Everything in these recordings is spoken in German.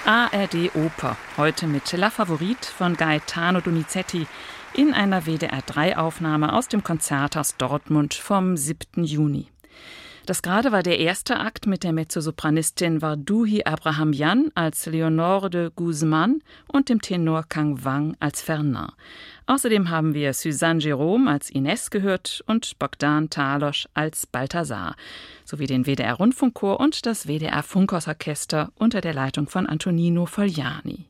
ARD Oper, heute mit La Favorite von Gaetano Donizetti in einer WDR-3-Aufnahme aus dem Konzerthaus Dortmund vom 7. Juni. Das gerade war der erste Akt mit der Mezzosopranistin Warduhi Abrahamian als Leonore de Guzman und dem Tenor Kang Wang als Fernand. Außerdem haben wir Suzanne Jerome als Ines gehört und Bogdan Talos als Balthasar, sowie den WDR-Rundfunkchor und das WDR-Funkhausorchester unter der Leitung von Antonino Fogliani.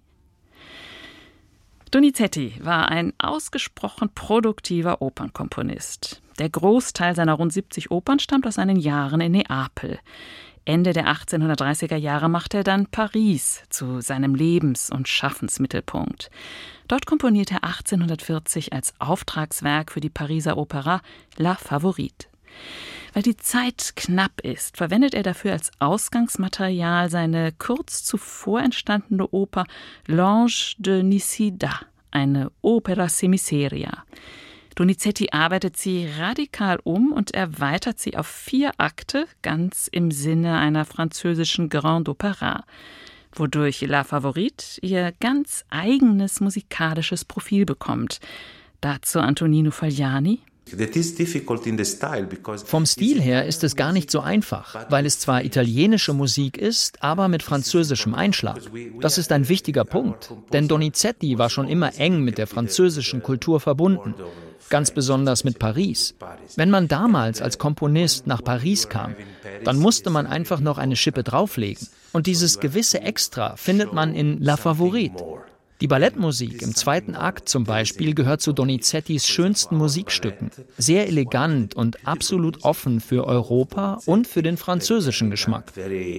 Donizetti war ein ausgesprochen produktiver Opernkomponist. Der Großteil seiner rund 70 Opern stammt aus seinen Jahren in Neapel. Ende der 1830er Jahre machte er dann Paris zu seinem Lebens- und Schaffensmittelpunkt. Dort komponierte er 1840 als Auftragswerk für die Pariser Opera La Favorite. Weil die Zeit knapp ist, verwendet er dafür als Ausgangsmaterial seine kurz zuvor entstandene Oper L'Ange de Nisida, eine Opera semiseria. Donizetti arbeitet sie radikal um und erweitert sie auf 4 Akte, ganz im Sinne einer französischen Grande Opera, wodurch La Favorite ihr ganz eigenes musikalisches Profil bekommt. Dazu Antonino Fogliani. Vom Stil her ist es gar nicht so einfach, weil es zwar italienische Musik ist, aber mit französischem Einschlag. Das ist ein wichtiger Punkt, denn Donizetti war schon immer eng mit der französischen Kultur verbunden, ganz besonders mit Paris. Wenn man damals als Komponist nach Paris kam, dann musste man einfach noch eine Schippe drauflegen. Und dieses gewisse Extra findet man in La Favorite. Die Ballettmusik im 2. Akt zum Beispiel gehört zu Donizettis schönsten Musikstücken. Sehr elegant und absolut offen für Europa und für den französischen Geschmack.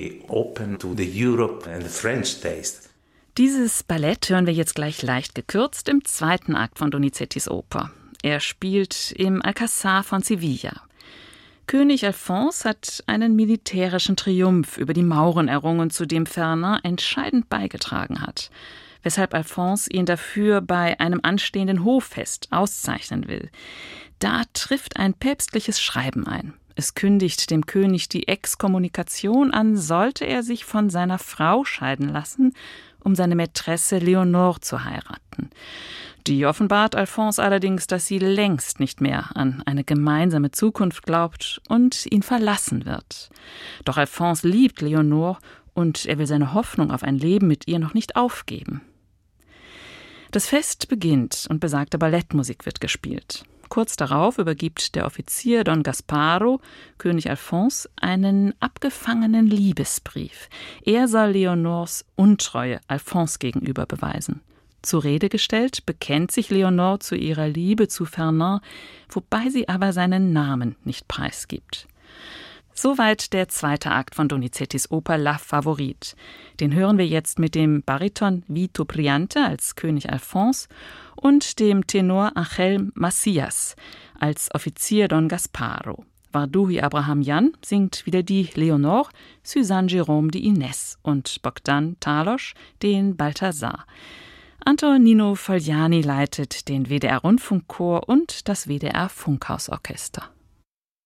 Dieses Ballett hören wir jetzt gleich leicht gekürzt im 2. Akt von Donizettis Oper. Er spielt im Alcázar von Sevilla. König Alphonse hat einen militärischen Triumph über die Mauren errungen, zu dem Fernand entscheidend beigetragen hat, weshalb Alphonse ihn dafür bei einem anstehenden Hoffest auszeichnen will. Da trifft ein päpstliches Schreiben ein. Es kündigt dem König die Exkommunikation an, sollte er sich von seiner Frau scheiden lassen, um seine Mätresse Leonore zu heiraten. Die offenbart Alphonse allerdings, dass sie längst nicht mehr an eine gemeinsame Zukunft glaubt und ihn verlassen wird. Doch Alphonse liebt Leonore und er will seine Hoffnung auf ein Leben mit ihr noch nicht aufgeben. Das Fest beginnt und besagte Ballettmusik wird gespielt. Kurz darauf übergibt der Offizier Don Gasparo König Alphonse einen abgefangenen Liebesbrief. Er soll Leonores Untreue Alphonse gegenüber beweisen. Zur Rede gestellt, bekennt sich Leonore zu ihrer Liebe zu Fernand, wobei sie aber seinen Namen nicht preisgibt. Soweit der 2. Akt von Donizettis Oper La Favorite. Den hören wir jetzt mit dem Bariton Vito Priante als König Alphonse und dem Tenor Angel Macias als Offizier Don Gasparo. Warduhi Abrahamian singt wieder die Leonore, Suzanne Jerome die Ines und Bogdan Talos den Balthasar. Antonino Fogliani leitet den WDR-Rundfunkchor und das WDR-Funkhausorchester.